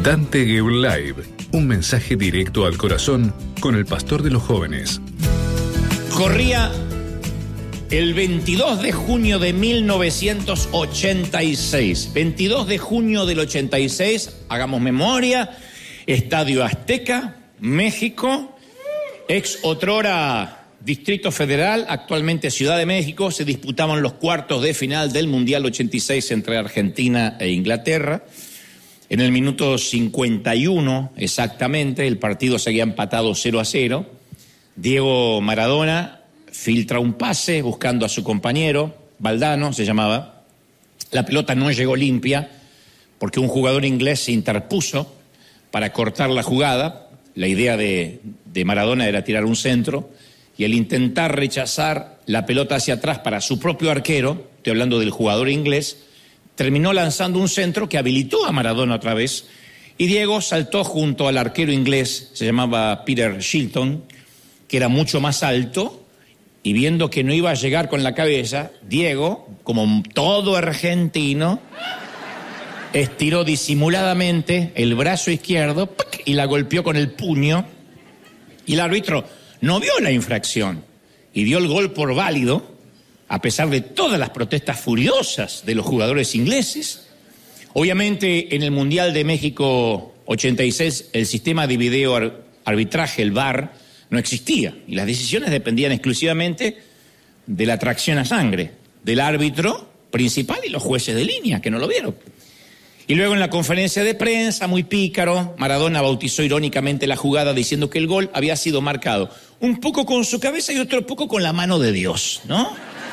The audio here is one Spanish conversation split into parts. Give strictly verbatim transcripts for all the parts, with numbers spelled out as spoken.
Dante Gebel Live, un mensaje directo al corazón con el pastor de los jóvenes. Corría el veintidós de junio de mil novecientos ochenta y seis. veintidós de junio del ochenta y seis, hagamos memoria, Estadio Azteca, México, ex otrora Distrito Federal, actualmente Ciudad de México, se disputaban los cuartos de final del Mundial ochenta y seis entre Argentina e Inglaterra. En el minuto cincuenta y uno exactamente, el partido seguía empatado cero a cero. Diego Maradona filtra un pase buscando a su compañero, Valdano se llamaba. La pelota no llegó limpia porque un jugador inglés se interpuso para cortar la jugada. La idea de, de Maradona era tirar un centro y al intentar rechazar la pelota hacia atrás para su propio arquero, estoy hablando del jugador inglés, terminó lanzando un centro que habilitó a Maradona otra vez y Diego saltó junto al arquero inglés, se llamaba Peter Shilton, que era mucho más alto, y viendo que no iba a llegar con la cabeza, Diego, como todo argentino, estiró disimuladamente el brazo izquierdo y la golpeó con el puño, y el árbitro no vio la infracción y dio el gol por válido, a pesar de todas las protestas furiosas de los jugadores ingleses. Obviamente, en el Mundial de México ochenta y seis, el sistema de video arbitraje, el V A R, no existía y las decisiones dependían exclusivamente de la tracción a sangre del árbitro principal y los jueces de línea, que no lo vieron. Y luego en la conferencia de prensa, muy pícaro, Maradona bautizó irónicamente la jugada diciendo que el gol había sido marcado un poco con su cabeza y otro poco con la mano de Dios, ¿no?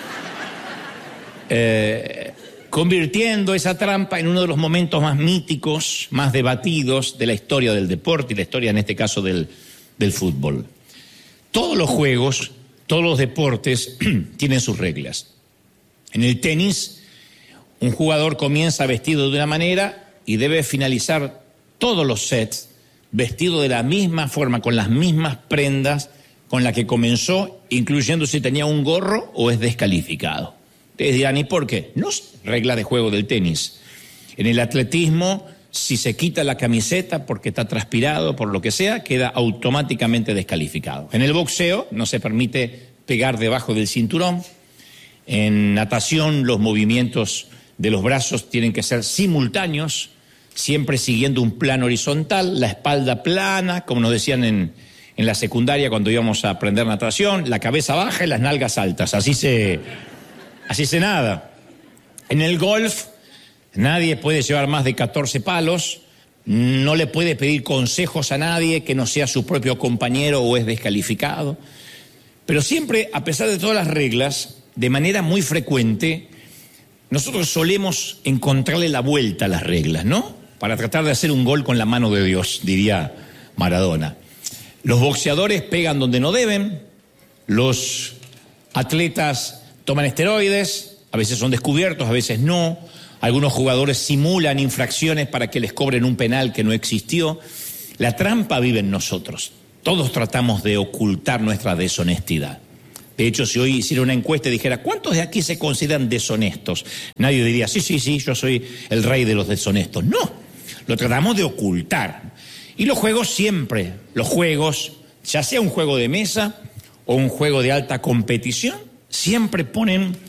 Eh, convirtiendo esa trampa en uno de los momentos más míticos, más debatidos de la historia del deporte y la historia en este caso del, del fútbol. Todos los juegos, todos los deportes tienen sus reglas. En el tenis, un jugador comienza vestido de una manera y debe finalizar todos los sets vestido de la misma forma, con las mismas prendas con las que comenzó, incluyendo si tenía un gorro o es descalificado. Ustedes dirán, ¿y por qué? No es regla de juego del tenis. En el atletismo, si se quita la camiseta porque está transpirado, por lo que sea, queda automáticamente descalificado. En el boxeo no se permite pegar debajo del cinturón. En natación los movimientos de los brazos tienen que ser simultáneos, siempre siguiendo un plano horizontal, la espalda plana, como nos decían en, en la secundaria cuando íbamos a aprender natación, la cabeza baja y las nalgas altas, así se, así se nada. En el golf nadie puede llevar más de catorce palos, no le puede pedir consejos a nadie que no sea su propio compañero o es descalificado, pero siempre, a pesar de todas las reglas, de manera muy frecuente, nosotros solemos encontrarle la vuelta a las reglas, ¿no? Para tratar de hacer un gol con la mano de Dios, diría Maradona. Los boxeadores pegan donde no deben, los atletas toman esteroides, a veces son descubiertos, a veces no, algunos jugadores simulan infracciones para que les cobren un penal que no existió. La trampa vive en nosotros, todos tratamos de ocultar nuestra deshonestidad. De hecho, si hoy hiciera una encuesta y dijera, ¿cuántos de aquí se consideran deshonestos? Nadie diría, sí, sí, sí, yo soy el rey de los deshonestos. No, lo tratamos de ocultar. Y los juegos siempre, los juegos, ya sea un juego de mesa o un juego de alta competición, siempre ponen